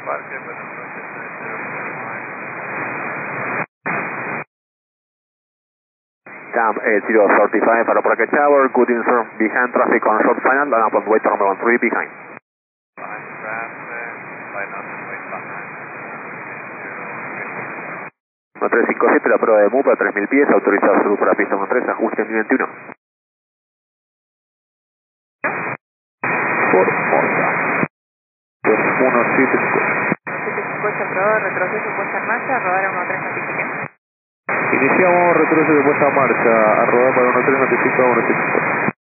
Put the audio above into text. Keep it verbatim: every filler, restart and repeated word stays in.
Parque, buenas noches, Cam eh, zero thirty-five, Aeroparque Tower, good inform behind traffic on short final, and upon wait runway one three behind. behind traffic, line up and wait behind. uno tres cinco siete, la prueba de MUPA, tres mil pies, autorizado sur para pista uno tres, ajuste en veintiuno. Formosa. uno siete cinco. siete cinco ocho, aprobado, retroceso, puesta en marcha, rodar a uno tres notifique. Iniciamos retroceso de puesta en marcha, a rodar para uno tres notificado uno siete cinco.